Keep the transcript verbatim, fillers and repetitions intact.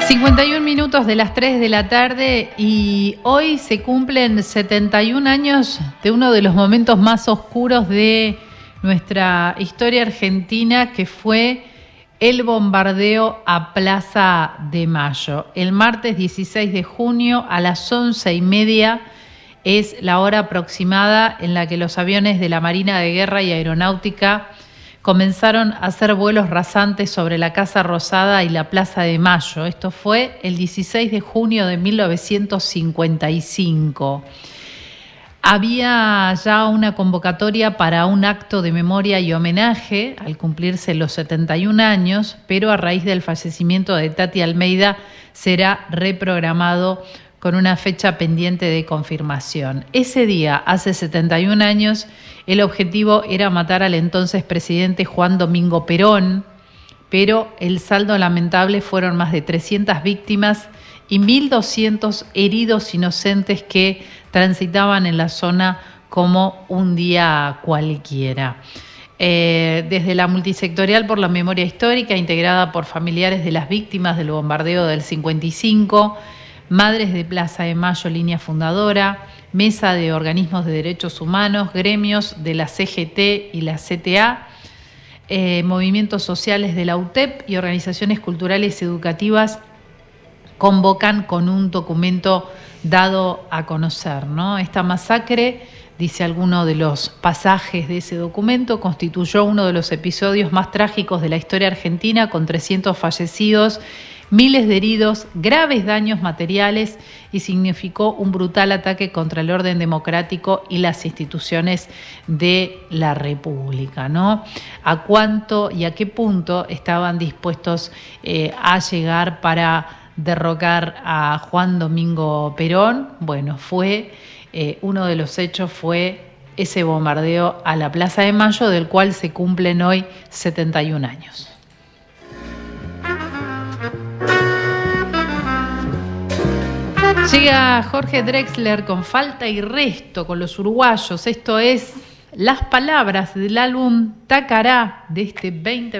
cincuenta y un minutos de las tres de la tarde y hoy se cumplen setenta y un años de uno de los momentos más oscuros de nuestra historia argentina, que fue el bombardeo a Plaza de Mayo. El martes dieciséis de junio a las once y media es la hora aproximada en la que los aviones de la Marina de Guerra y Aeronáutica comenzaron a hacer vuelos rasantes sobre la Casa Rosada y la Plaza de Mayo. Esto fue el dieciséis de junio de mil novecientos cincuenta y cinco. Había ya una convocatoria para un acto de memoria y homenaje al cumplirse los setenta y un años, pero a raíz del fallecimiento de Tati Almeida será reprogramado con una fecha pendiente de confirmación. Ese día, hace setenta y un años, el objetivo era matar al entonces presidente Juan Domingo Perón, pero el saldo lamentable fueron más de trescientas víctimas y mil doscientos heridos inocentes que transitaban en la zona como un día cualquiera. Eh, desde la multisectorial por la memoria histórica, integrada por familiares de las víctimas del bombardeo del cincuenta y cinco, Madres de Plaza de Mayo, línea fundadora, Mesa de Organismos de Derechos Humanos, gremios de la C G T y la C T A, eh, movimientos sociales de la U T E P y organizaciones culturales y educativas convocan con un documento dado a conocer, ¿no? Esta masacre, dice alguno de los pasajes de ese documento, constituyó uno de los episodios más trágicos de la historia argentina, con trescientos fallecidos, miles de heridos, graves daños materiales, y significó un brutal ataque contra el orden democrático y las instituciones de la República, ¿no? ¿A cuánto y a qué punto estaban dispuestos eh, a llegar para derrocar a Juan Domingo Perón? Bueno, fue eh, uno de los hechos fue ese bombardeo a la Plaza de Mayo, del cual se cumplen hoy setenta y un años. Llega Jorge Drexler con Falta y Resto con los uruguayos. Esto es Las Palabras del álbum Tacará de este veinte